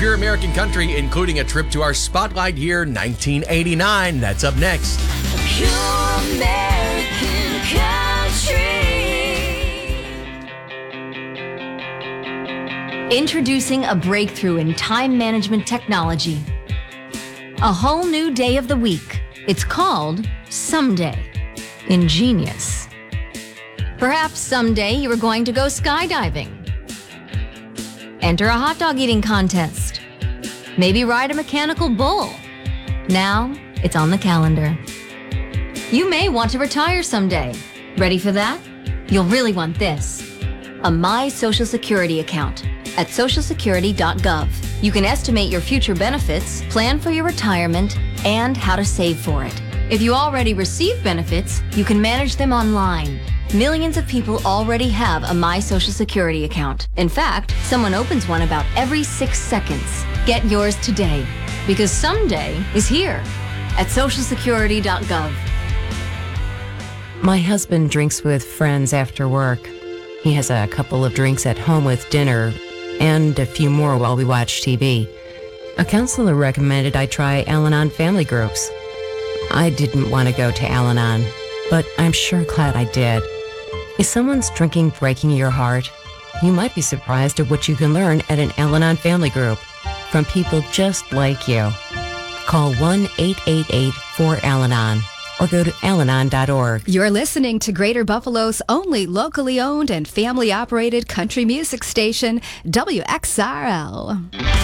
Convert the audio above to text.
pure American country, including a trip to our spotlight year, 1989. That's up next. Pure American country. Introducing a breakthrough in time management technology. A whole new day of the week. It's called Someday. Ingenious. Perhaps someday you are going to go skydiving. Enter a hot dog eating contest. Maybe ride a mechanical bull. Now it's on the calendar. You may want to retire someday. Ready for that? You'll really want this. A My Social Security account at socialsecurity.gov. You can estimate your future benefits, plan for your retirement, and how to save for it. If you already receive benefits, you can manage them online. Millions of people already have a My Social Security account. In fact, someone opens one about every 6 seconds. Get yours today, because someday is here at socialsecurity.gov. My husband drinks with friends after work. He has a couple of drinks at home with dinner and a few more while we watch TV. A counselor recommended I try Al-Anon family groups. I didn't want to go to Al-Anon, but I'm sure glad I did. Is someone's drinking breaking your heart? You might be surprised at what you can learn at an Al-Anon family group from people just like you. Call 1-888-4AL-ANON or go to alanon.org. You're listening to Greater Buffalo's only locally owned and family-operated country music station, WXRL.